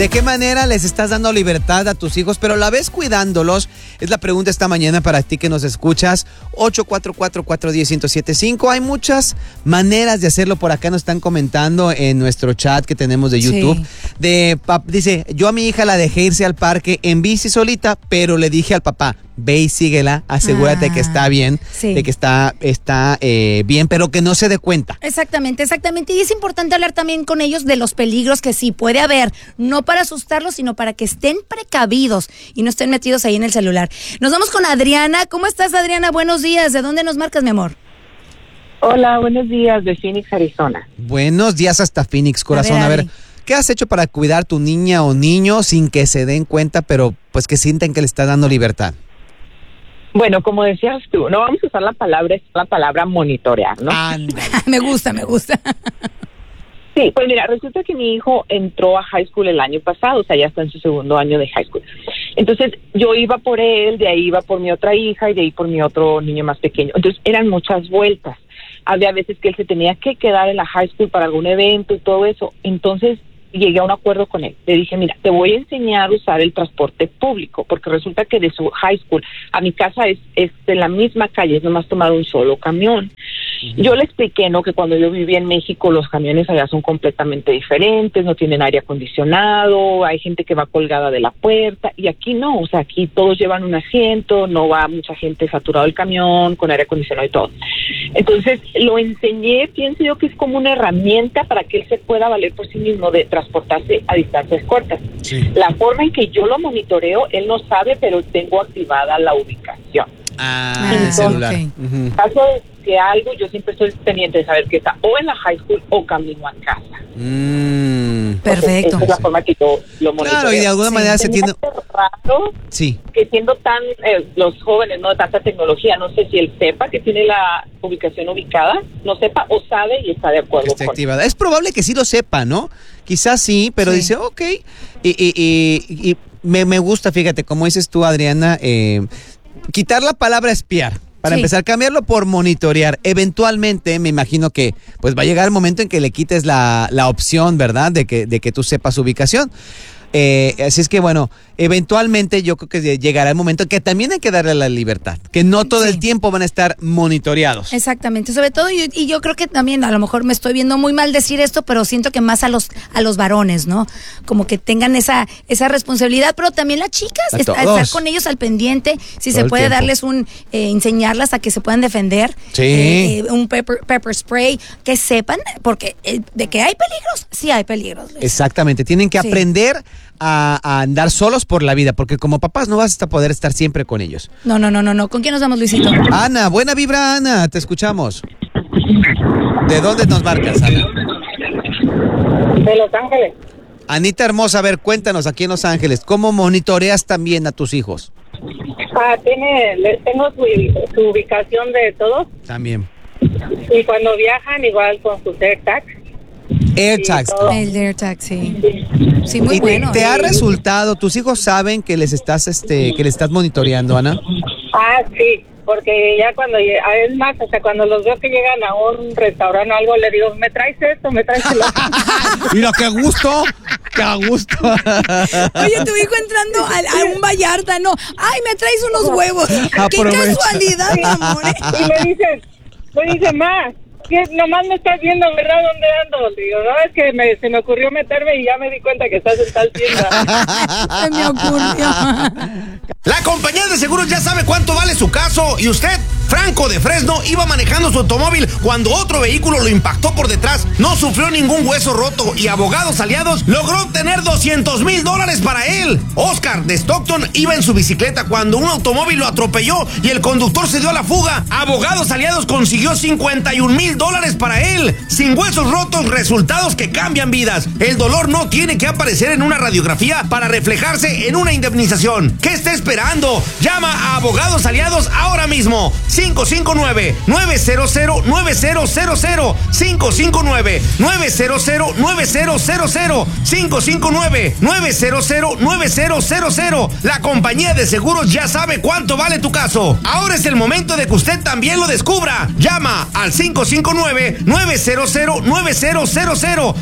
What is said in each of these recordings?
¿De qué manera les estás dando libertad a tus hijos, pero a la vez cuidándolos? Es la pregunta esta mañana para ti que nos escuchas. 844-410-1075. Hay muchas maneras de hacerlo. Por acá nos están comentando en nuestro chat que tenemos de YouTube. Sí. Dice, yo a mi hija la dejé irse al parque en bici solita, pero le dije al papá, ve y síguela, asegúrate que está bien, de que está bien, pero que no se dé cuenta. Exactamente. Y es importante hablar también con ellos de los peligros que sí puede haber, no para asustarlos, sino para que estén precavidos y no estén metidos ahí en el celular. Nos vamos con Adriana. ¿Cómo estás, Adriana? Buenos días. ¿De dónde nos marcas, mi amor? Hola, buenos días, de Phoenix, Arizona. Buenos días hasta Phoenix, corazón. A ver, ¿qué has hecho para cuidar tu niña o niño sin que se den cuenta, pero pues que sientan que le estás dando libertad? Bueno, como decías tú, no vamos a usar la palabra monitorear, ¿no? Me gusta. Sí, pues mira, resulta que mi hijo entró a high school el año pasado, o sea, ya está en su segundo año de high school. Entonces, yo iba por él, de ahí iba por mi otra hija y de ahí por mi otro niño más pequeño. Entonces, eran muchas vueltas. Había veces que él se tenía que quedar en la high school para algún evento y todo eso. Entonces, llegué a un acuerdo con él. Le dije, mira, te voy a enseñar a usar el transporte público, porque resulta que de su high school a mi casa es en la misma calle, es nomás tomar un solo camión. Yo le expliqué, ¿no?, que cuando yo vivía en México los camiones allá son completamente diferentes, no tienen aire acondicionado, hay gente que va colgada de la puerta, y aquí no, o sea, aquí todos llevan un asiento, no va mucha gente saturado el camión, con aire acondicionado y todo. Entonces, lo enseñé, pienso yo que es como una herramienta para que él se pueda valer por sí mismo de transportarse a distancias cortas. Sí. La forma en que yo lo monitoreo, él no sabe, pero tengo activada la ubicación. El celular. Okay. En caso de que algo, yo siempre estoy pendiente de saber que está o en la high school o camino a casa. Perfecto. Esa es la forma que yo lo monitoreo. Claro, y de alguna manera se tiene... raro que siendo tan, los jóvenes, no de tanta tecnología, no sé si él sepa que tiene la ubicación ubicada, no sepa o sabe y está de acuerdo está activada. Es probable que sí lo sepa, ¿no? Quizás sí, pero dice, ok. Y me gusta, fíjate, como dices tú, Adriana, quitar la palabra espiar. Para empezar, cambiarlo por monitorear. Eventualmente, me imagino que pues va a llegar el momento en que le quites la opción, ¿verdad? De que tú sepas su ubicación. Así es que, bueno, eventualmente yo creo que llegará el momento en que también hay que darle la libertad, que no todo el tiempo van a estar monitoreados. Exactamente, sobre todo, y yo creo que también, a lo mejor me estoy viendo muy mal decir esto, pero siento que más a los varones, ¿no? Como que tengan esa responsabilidad, pero también las chicas, estar con ellos al pendiente, si todo se puede darles enseñarlas a que se puedan defender, un pepper spray, que sepan, porque de que hay peligros, sí hay peligros. Exactamente, tienen que aprender a andar solos por la vida, porque como papás no vas a poder estar siempre con ellos. No. ¿Con quién nos vamos, Luisito? Ana, buena vibra, Ana, te escuchamos. ¿De dónde nos marcas, Ana? De Los Ángeles. Anita hermosa, a ver, cuéntanos, aquí en Los Ángeles, ¿cómo monitoreas también a tus hijos? Tengo su ubicación de todos. También. Y cuando viajan, igual con sus AirTags. AirTags. El AirTag, sí, muy bueno. ¿Te ha resultado? ¿Tus hijos saben que les estás monitoreando, Ana? Sí, porque ya cuando, es más, o sea, cuando los veo que llegan a un restaurante o algo, le digo, ¿me traes esto? ¿Me traes lo otro? Mira, qué gusto. Oye, tu hijo entrando a un Vallarta, no. Ay, me traes unos huevos. Qué casualidad, mi amor. Y me dice, ma, nomás me estás viendo, ¿verdad? ¿Dónde ando? Digo, no, es que se me ocurrió meterme y ya me di cuenta que estás en tal tienda. Se me ocurrió. La compañía de seguros ya sabe cuánto vale su caso y usted, Franco de Fresno, iba manejando su automóvil cuando otro vehículo lo impactó por detrás, no sufrió ningún hueso roto y Abogados Aliados logró obtener $200,000 para él. Oscar de Stockton iba en su bicicleta cuando un automóvil lo atropelló y el conductor se dio a la fuga. Abogados Aliados consiguió $51,000 para él. Sin huesos rotos, resultados que cambian vidas. El dolor no tiene que aparecer en una radiografía para reflejarse en una indemnización. ¿Qué está esperando? Llama a Abogados Aliados ahora mismo. 559-900-9000, 559-900-9000, 559-900-9000. La compañía de seguros ya sabe cuánto vale tu caso. Ahora es el momento de que usted también lo descubra. Llama al 559-900-9000,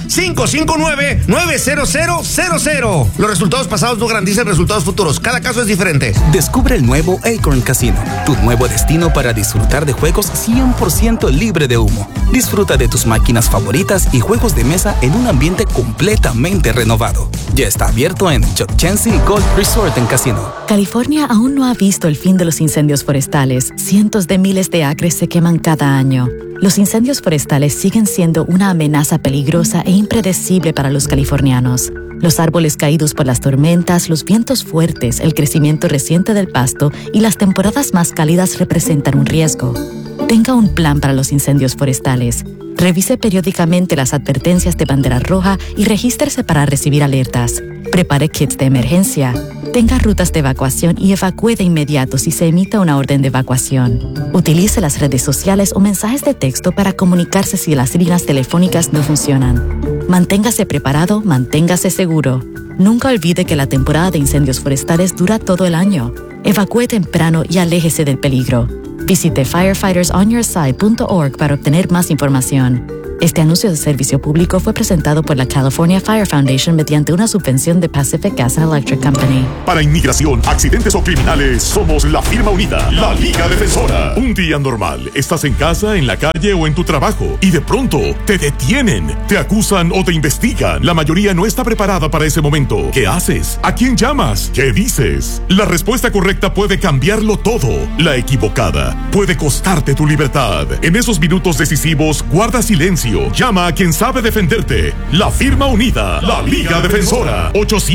559-900-00. Los resultados pasados no garantizan resultados futuros. Cada caso es diferente. Descubre el nuevo Acorn Casino, tu nuevo destino para disfrutar de juegos 100% libre de humo. Disfruta de tus máquinas favoritas y juegos de mesa en un ambiente completamente renovado. Ya está abierto en Chukchansi Golf Resort and Casino. California aún no ha visto el fin de los incendios forestales. Cientos de miles de acres se queman cada año. Los incendios forestales siguen siendo una amenaza peligrosa e impredecible para los californianos. Los árboles caídos por las tormentas, los vientos fuertes, el crecimiento reciente del pasto y las temporadas más cálidas representan un riesgo. Tenga un plan para los incendios forestales. Revise periódicamente las advertencias de bandera roja y regístrese para recibir alertas. Prepare kits de emergencia. Tenga rutas de evacuación y evacúe de inmediato si se emita una orden de evacuación. Utilice las redes sociales o mensajes de texto para comunicarse si las líneas telefónicas no funcionan. Manténgase preparado, manténgase seguro. Nunca olvide que la temporada de incendios forestales dura todo el año. Evacúe temprano y aléjese del peligro. Visite firefightersonyourside.org para obtener más información. Este anuncio de servicio público fue presentado por la California Fire Foundation mediante una subvención de Pacific Gas and Electric Company. Para inmigración, accidentes o criminales, somos la firma unida, la Liga Defensora. Un día normal, estás en casa, en la calle o en tu trabajo y de pronto te detienen, te acusan o te investigan. La mayoría no está preparada para ese momento. ¿Qué haces? ¿A quién llamas? ¿Qué dices? La respuesta correcta puede cambiarlo todo. La equivocada puede costarte tu libertad. En esos minutos decisivos, guarda silencio. Llama a quien sabe defenderte. La firma unida, la Liga Defensora.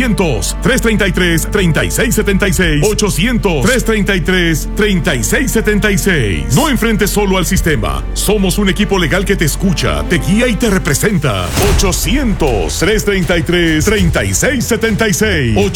800-333-3676. 800-333-3676. No enfrentes solo al sistema. Somos un equipo legal que te escucha, te guía y te representa. 800-333-3676.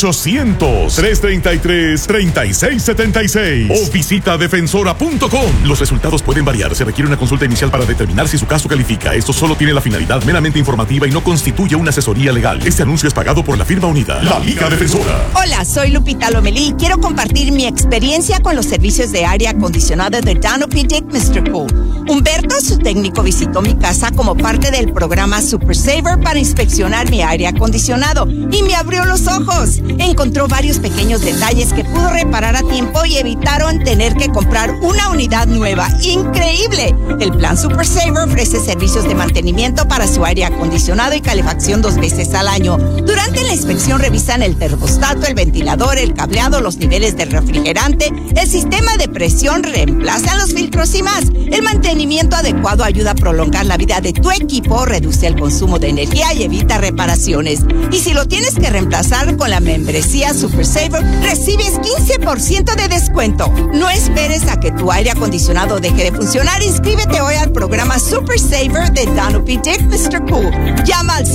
800-333-3676. O visita defensora.com. Los resultados pueden variar. Se requiere una consulta inicial para determinar si su caso califica. Esto solo tiene la finalidad meramente informativa y no constituye una asesoría legal. Este anuncio es pagado por la firma unida, la Liga Defensora. Hola, soy Lupita Lomelí y quiero compartir mi experiencia con los servicios de aire acondicionado de Danopedic Mr. Cool. Humberto, su técnico, visitó mi casa como parte del programa Super Saver para inspeccionar mi aire acondicionado y me abrió los ojos. Encontró varios pequeños detalles que pudo reparar a tiempo y evitaron tener que comprar una unidad nueva. ¡Increíble! El plan Super Saver ofrece servicios de mantenimiento para su aire acondicionado y calefacción 2 veces al año. Durante la inspección revisan el termostato, el ventilador, el cableado, los niveles del refrigerante, el sistema de presión, reemplazan los filtros y más. El mantenimiento adecuado ayuda a prolongar la vida de tu equipo, reduce el consumo de energía y evita reparaciones. Y si lo tienes que reemplazar con la membresía Super Saver, recibes 15% de descuento. No esperes a que tu aire acondicionado deje de funcionar. Inscríbete hoy al programa Super Saver de Danopedic Mr. Cool. Llama al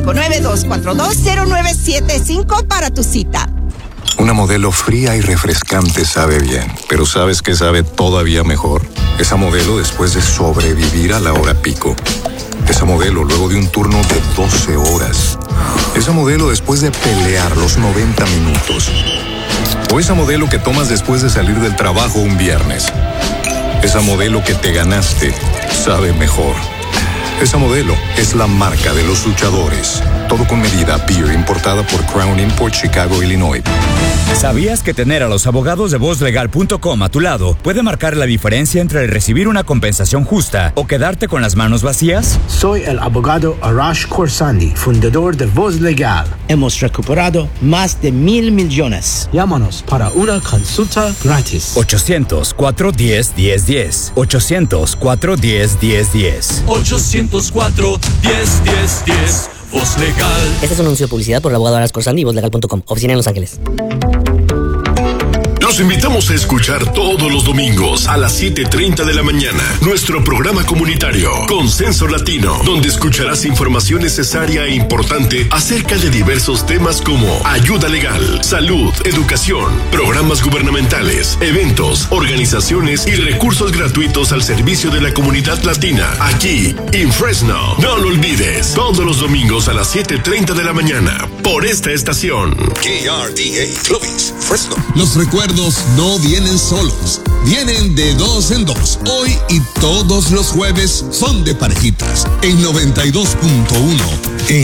559-242-0975 para tu cita. Una modelo fría y refrescante sabe bien, pero ¿sabes qué sabe todavía mejor? Esa modelo después de sobrevivir a la hora pico. Esa modelo luego de un turno de 12 horas. Esa modelo después de pelear los 90 minutos. O esa modelo que tomas después de salir del trabajo un viernes. Esa modelo que te ganaste sabe mejor. Esa modelo es la marca de los luchadores. Todo con medida. Beer importada por Crown Import, Chicago, Illinois. ¿Sabías que tener a los abogados de VozLegal.com a tu lado puede marcar la diferencia entre recibir una compensación justa o quedarte con las manos vacías? Soy el abogado Arash Khorsandi, fundador de Voz Legal. Hemos recuperado más de 1,000 millones. Llámanos para una consulta gratis. 800-410-1010. 800-410-1010. 800-410-1010. Voz Legal. Este es un anuncio de publicidad por el abogado Arash Khorsandi y VozLegal.com. Oficina en Los Ángeles. Los Los invitamos a escuchar todos los domingos a las 7:30 de la mañana nuestro programa comunitario Consenso Latino, donde escucharás información necesaria e importante acerca de diversos temas como ayuda legal, salud, educación, programas gubernamentales, eventos, organizaciones y recursos gratuitos al servicio de la comunidad latina, aquí en Fresno. No lo olvides, todos los domingos a las 7:30 de la mañana, por esta estación. KRDA Clovis, Fresno. Los recuerdos no vienen solos, vienen de dos en dos. Hoy y todos los jueves son de parejitas en 92.1.